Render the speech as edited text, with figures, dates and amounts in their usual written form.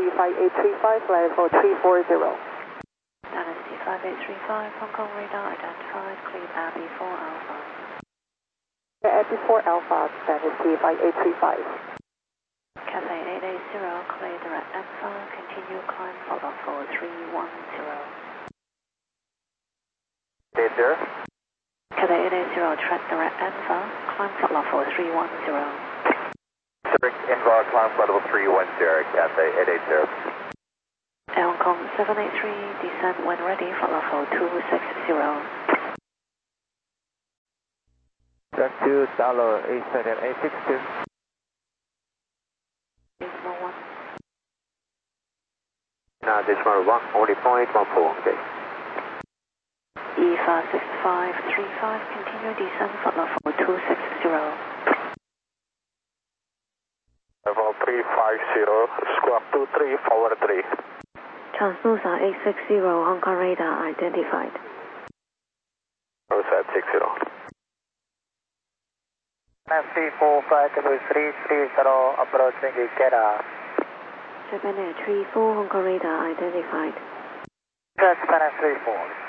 5835, level 340. Dynasty 5835, Hong Kong radar identified, clear Abbey 4 Alpha. Abbey 4 Alpha, Dynasty 5835. Cathay 880, clear direct Alpha, continue climb follow for 310. Danger. Cathay 880, track direct Alpha, climb follow for 310. Strict invalid climb level 310, Cathay 880. Hong Kong 783, descend when ready, follow for 260. Track 2, Dollar 87862. Decimal 1. Now decimal 1, only 0.14, okay. EFA 6535, continue descend, follow for 260. Level 350, squawk 23, forward 3. Transnusa 860, Hong Kong radar identified. Rosettes 60. Nancy 45330, approaching Ikeda. Japan Air 34, Hong Kong radar identified. Japan 34.